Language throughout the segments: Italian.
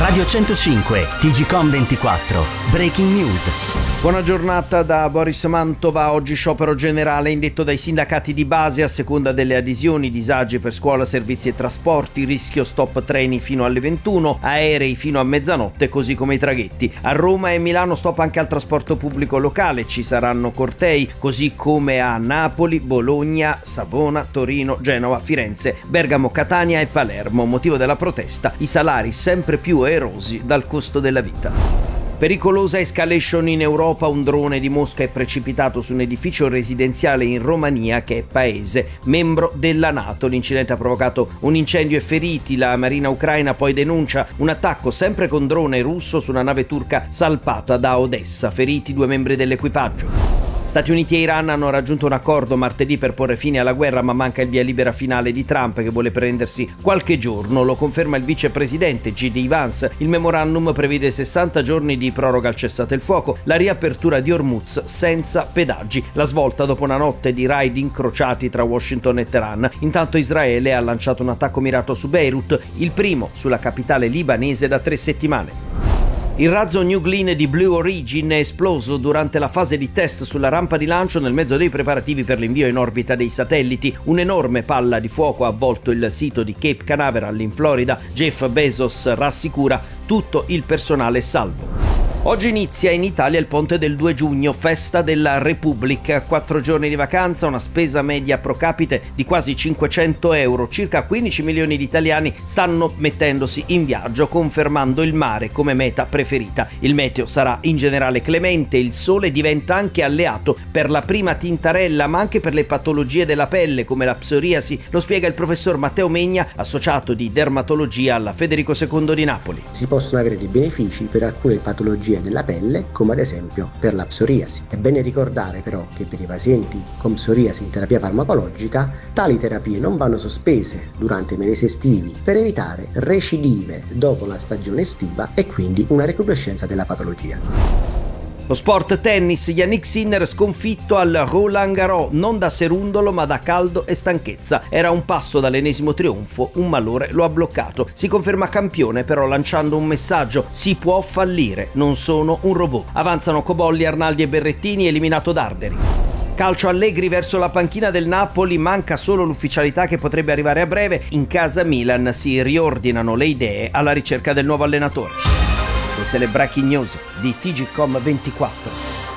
Radio 105, TGcom 24, Breaking News. Buona giornata da Boris Mantova. Oggi sciopero generale indetto dai sindacati di base a seconda delle adesioni, disagi per scuola, servizi e trasporti, rischio stop treni fino alle 21, aerei fino a mezzanotte, così come i traghetti. A Roma e Milano stop anche al trasporto pubblico locale, ci saranno cortei, così come a Napoli, Bologna, Savona, Torino, Genova, Firenze, Bergamo, Catania e Palermo. Motivo della protesta: i salari sempre più erosi dal costo della vita. Pericolosa escalation in Europa, un drone di Mosca è precipitato su un edificio residenziale in Romania, che è paese membro della NATO. L'incidente ha provocato un incendio e feriti. La marina ucraina poi denuncia un attacco sempre con drone russo su una nave turca salpata da Odessa. Feriti 2 membri dell'equipaggio. Stati Uniti e Iran hanno raggiunto un accordo martedì per porre fine alla guerra, ma manca il via libera finale di Trump, che vuole prendersi qualche giorno. Lo conferma il vicepresidente J.D. Vance. Il memorandum prevede 60 giorni di proroga al cessate il fuoco, la riapertura di Hormuz senza pedaggi, la svolta dopo una notte di raid incrociati tra Washington e Teheran. Intanto Israele ha lanciato un attacco mirato su Beirut, il primo sulla capitale libanese da 3 settimane. Il razzo New Glenn di Blue Origin è esploso durante la fase di test sulla rampa di lancio nel mezzo dei preparativi per l'invio in orbita dei satelliti. Un'enorme palla di fuoco ha avvolto il sito di Cape Canaveral in Florida. Jeff Bezos rassicura: tutto il personale è salvo. Oggi inizia in Italia il ponte del 2 giugno, festa della Repubblica. 4 giorni di vacanza, una spesa media pro capite di quasi 500 euro. Circa 15 milioni di italiani stanno mettendosi in viaggio, confermando il mare come meta preferita. Il meteo sarà in generale clemente, il sole diventa anche alleato per la prima tintarella, ma anche per le patologie della pelle come la psoriasi. Lo spiega il professor Matteo Megna, associato di dermatologia alla Federico II di Napoli. Si possono avere dei benefici per alcune patologie della pelle, come ad esempio per la psoriasi. È bene ricordare però che per i pazienti con psoriasi in terapia farmacologica tali terapie non vanno sospese durante i mesi estivi per evitare recidive dopo la stagione estiva e quindi una recrudescenza della patologia. Lo sport tennis, Yannick Sinner sconfitto al Roland Garros, non da serundolo ma da caldo e stanchezza. Era un passo dall'ennesimo trionfo, un malore lo ha bloccato. Si conferma campione però lanciando un messaggio: si può fallire, non sono un robot. Avanzano Cobolli, Arnaldi e Berrettini, eliminato Darderi. Calcio Allegri verso la panchina del Napoli, manca solo l'ufficialità che potrebbe arrivare a breve. In casa Milan si riordinano le idee alla ricerca del nuovo allenatore. Queste le breaking news di TGcom 24.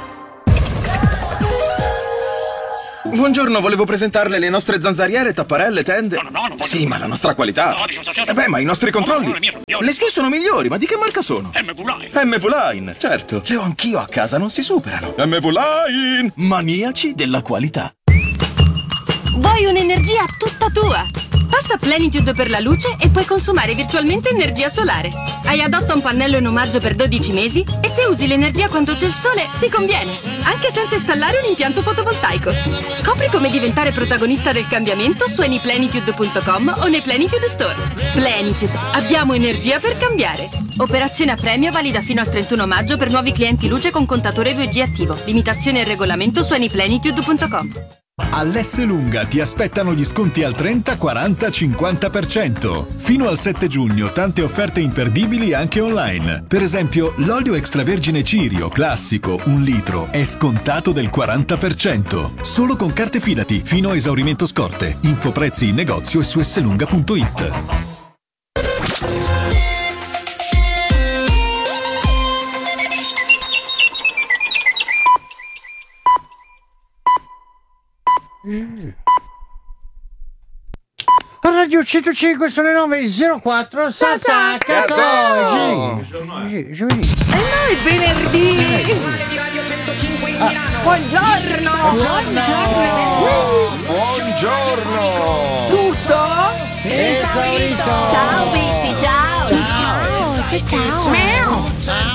Buongiorno, volevo presentarle le nostre zanzariere, tapparelle, tende. No, Sì, ma la nostra qualità. Ma i nostri controlli. Le sue sono migliori, ma di che marca sono? MV Line, certo. Le ho anch'io a casa, non si superano. MV Line, maniaci della qualità. Vuoi un'energia tutta tua? Passa a Plenitude per la luce e puoi consumare virtualmente energia solare. Hai adotta un pannello in omaggio per 12 mesi e se usi l'energia quando c'è il sole ti conviene, anche senza installare un impianto fotovoltaico. Scopri come diventare protagonista del cambiamento su anyplenitude.com o nei Plenitude Store. Plenitude, abbiamo energia per cambiare. Operazione a premio valida fino al 31 maggio per nuovi clienti luce con contatore 2G attivo. Limitazione e regolamento su anyplenitude.com. All'Esselunga ti aspettano gli sconti al 30, 40, 50%. Fino al 7 giugno tante offerte imperdibili anche online. Per esempio, l'olio extravergine Cirio classico 1 litro è scontato del 40%. Solo con carte Fidati fino a esaurimento scorte. Infoprezzi in negozio e su esselunga.it. Radio 105 sono le 9.04. Giovedì. No, è venerdì. Buongiorno. Tutto Esaurito. Ciao Pippi, ciao. Ciao. Ciao.